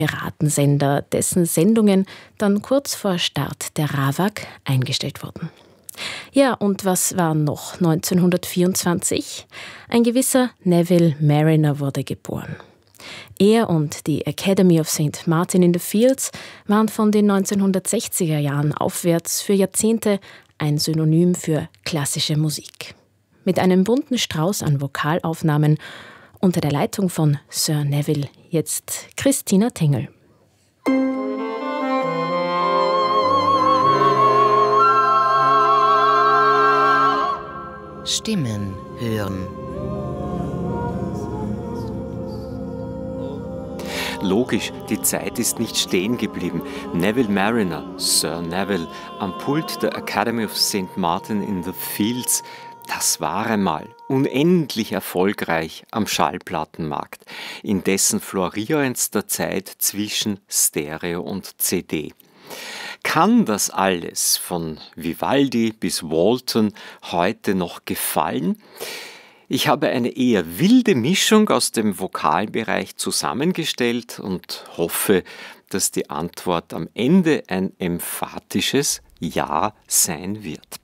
Piratensender, dessen Sendungen dann kurz vor Start der RAVAG eingestellt wurden. Ja, und was war noch 1924? Ein gewisser Neville Marriner wurde geboren. Er und die Academy of St. Martin in the Fields waren von den 1960er Jahren aufwärts für Jahrzehnte ein Synonym für klassische Musik. Mit einem bunten Strauß an Vokalaufnahmen unter der Leitung von Sir Neville, jetzt Christina Tengel. Stimmen hören. Logisch, die Zeit ist nicht stehen geblieben. Neville Marriner, Sir Neville, am Pult der Academy of St. Martin in the Fields, das war einmal unendlich erfolgreich am Schallplattenmarkt, in dessen florierendster Zeit zwischen Stereo und CD. Kann das alles, von Vivaldi bis Walton, heute noch gefallen? Ich habe eine eher wilde Mischung aus dem Vokalbereich zusammengestellt und hoffe, dass die Antwort am Ende ein emphatisches Ja sein wird.